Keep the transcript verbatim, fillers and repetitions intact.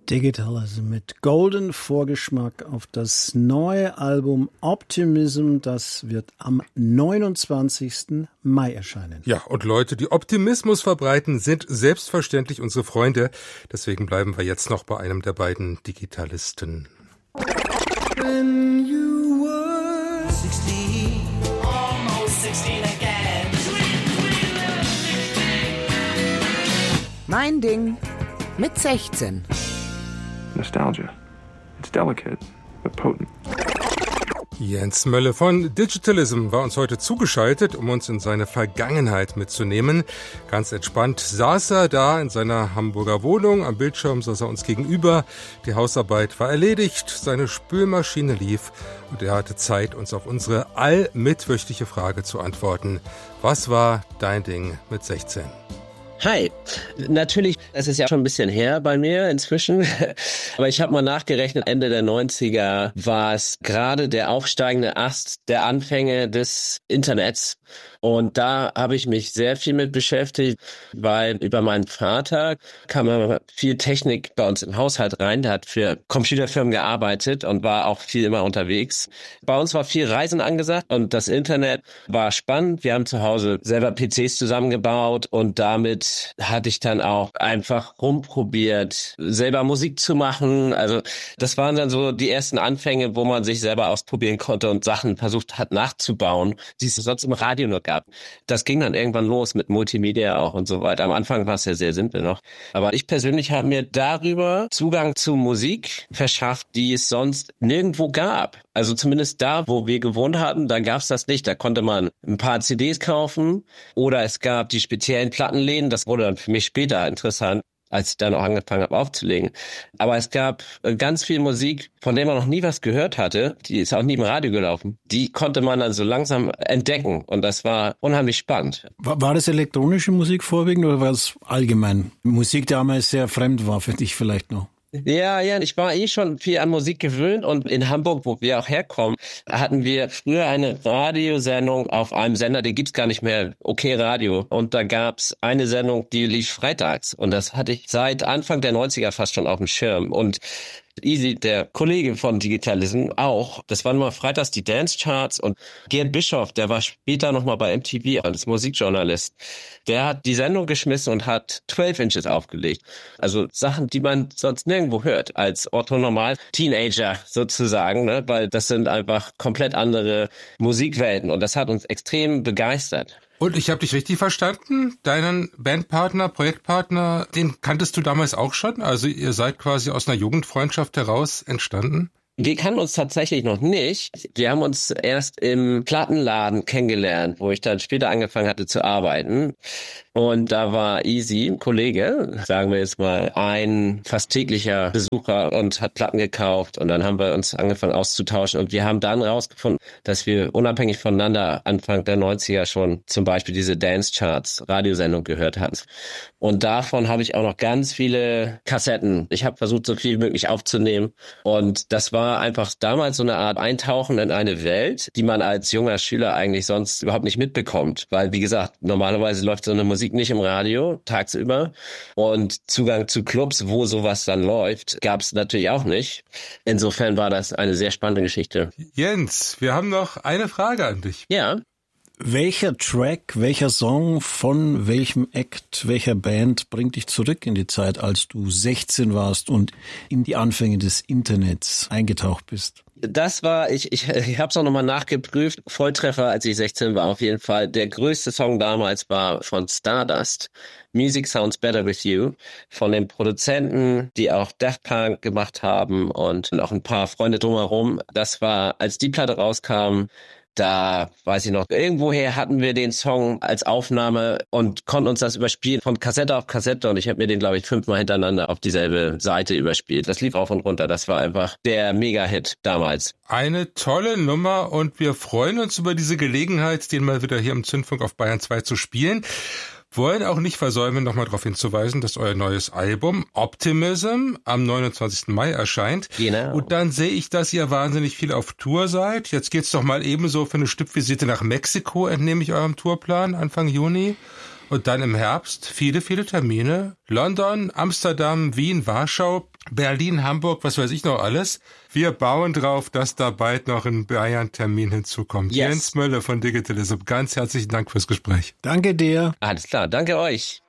Digitalism mit Golden Vorgeschmack auf das neue Album Optimism. Das wird am neunundzwanzigsten Mai erscheinen. Ja, und Leute, die Optimismus verbreiten, sind selbstverständlich unsere Freunde. Deswegen bleiben wir jetzt noch bei einem der beiden Digitalisten. When you were sixteen, almost sixteen again. Mein Ding mit sechzehn. Nostalgia. It's delicate, but potent. Jens Mölle von Digitalism war uns heute zugeschaltet, um uns in seine Vergangenheit mitzunehmen. Ganz entspannt saß er da in seiner Hamburger Wohnung. Am Bildschirm saß er uns gegenüber. Die Hausarbeit war erledigt, seine Spülmaschine lief und er hatte Zeit, uns auf unsere allmitwöchentliche Frage zu antworten. Was war dein Ding mit sechzehn? Hi, natürlich, es ist ja schon ein bisschen her bei mir inzwischen, aber ich habe mal nachgerechnet, Ende der neunziger war es gerade der aufsteigende Ast der Anfänge des Internets. Und da habe ich mich sehr viel mit beschäftigt, weil über meinen Vater kam immer viel Technik bei uns im Haushalt rein. Der hat für Computerfirmen gearbeitet und war auch viel immer unterwegs. Bei uns war viel Reisen angesagt und das Internet war spannend. Wir haben zu Hause selber P Cs zusammengebaut und damit hatte ich dann auch einfach rumprobiert, selber Musik zu machen. Also das waren dann so die ersten Anfänge, wo man sich selber ausprobieren konnte und Sachen versucht hat nachzubauen, die es sonst im Radio nur gab. Das ging dann irgendwann los mit Multimedia auch und so weiter. Am Anfang war es ja sehr simpel noch. Aber ich persönlich habe mir darüber Zugang zu Musik verschafft, die es sonst nirgendwo gab. Also zumindest da, wo wir gewohnt hatten, da gab es das nicht. Da konnte man ein paar C Ds kaufen oder es gab die speziellen Plattenläden. Das wurde dann für mich später interessant, als ich dann auch angefangen habe aufzulegen. Aber es gab ganz viel Musik, von der man noch nie was gehört hatte. Die ist auch nie im Radio gelaufen. Die konnte man dann so langsam entdecken. Und das war unheimlich spannend. War, war das elektronische Musik vorwiegend oder war es allgemein Musik, die damals sehr fremd war für dich vielleicht noch? Ja, ja, ich war eh schon viel an Musik gewöhnt und in Hamburg, wo wir auch herkommen, hatten wir früher eine Radiosendung auf einem Sender, den gibt's gar nicht mehr, Okay Radio. Und da gab's eine Sendung, die lief freitags und das hatte ich seit Anfang der neunziger fast schon auf dem Schirm. Und Easy, der Kollege von Digitalism, auch. Das waren mal freitags die Dance-Charts und Gerd Bischoff, der war später nochmal bei M T V als Musikjournalist. Der hat die Sendung geschmissen und hat zwölf Inches aufgelegt. Also Sachen, die man sonst nirgendwo hört, als Orthonormal-Teenager sozusagen, ne? Weil das sind einfach komplett andere Musikwelten und das hat uns extrem begeistert. Und ich habe dich richtig verstanden, deinen Bandpartner, Projektpartner, den kanntest du damals auch schon? Also ihr seid quasi aus einer Jugendfreundschaft heraus entstanden? Wir kannten uns tatsächlich noch nicht. Wir haben uns erst im Plattenladen kennengelernt, wo ich dann später angefangen hatte zu arbeiten. Und da war Easy, ein Kollege, sagen wir jetzt mal, ein fast täglicher Besucher und hat Platten gekauft. Und dann haben wir uns angefangen auszutauschen. Und wir haben dann rausgefunden, dass wir unabhängig voneinander Anfang der neunziger schon zum Beispiel diese Dance-Charts, Radiosendung gehört hatten. Und davon habe ich auch noch ganz viele Kassetten. Ich habe versucht, so viel wie möglich aufzunehmen. Und das war einfach damals so eine Art Eintauchen in eine Welt, die man als junger Schüler eigentlich sonst überhaupt nicht mitbekommt. Weil, wie gesagt, normalerweise läuft so eine Musik nicht im Radio, tagsüber. Und Zugang zu Clubs, wo sowas dann läuft, gab es natürlich auch nicht. Insofern war das eine sehr spannende Geschichte. Jens, wir haben noch eine Frage an dich. Ja. Welcher Track, welcher Song von welchem Act, welcher Band bringt dich zurück in die Zeit, als du sechzehn warst und in die Anfänge des Internets eingetaucht bist? Das war, ich ich, ich habe es auch nochmal nachgeprüft, Volltreffer, als ich sechzehn war auf jeden Fall. Der größte Song damals war von Stardust, Music Sounds Better With You, von den Produzenten, die auch Daft Punk gemacht haben und auch ein paar Freunde drumherum. Das war, als die Platte rauskam, da, weiß ich noch, irgendwoher hatten wir den Song als Aufnahme und konnten uns das überspielen von Kassette auf Kassette und ich habe mir den, glaube ich, fünfmal hintereinander auf dieselbe Seite überspielt. Das lief rauf und runter, das war einfach der Mega-Hit damals. Eine tolle Nummer und wir freuen uns über diese Gelegenheit, den mal wieder hier im Zündfunk auf Bayern zwei zu spielen. Wollen auch nicht versäumen, nochmal darauf hinzuweisen, dass euer neues Album Optimism am neunundzwanzigsten Mai erscheint. Genau. Und dann sehe ich, dass ihr wahnsinnig viel auf Tour seid. Jetzt geht's doch mal ebenso für eine Stippvisite nach Mexiko, entnehme ich eurem Tourplan Anfang Juni. Und dann im Herbst viele, viele Termine. London, Amsterdam, Wien, Warschau, Berlin, Hamburg, was weiß ich noch alles. Wir bauen drauf, dass da bald noch ein Bayern-Termin hinzukommt. Yes. Jens Mölle von Digitalism, ganz herzlichen Dank fürs Gespräch. Danke dir. Alles klar, danke euch.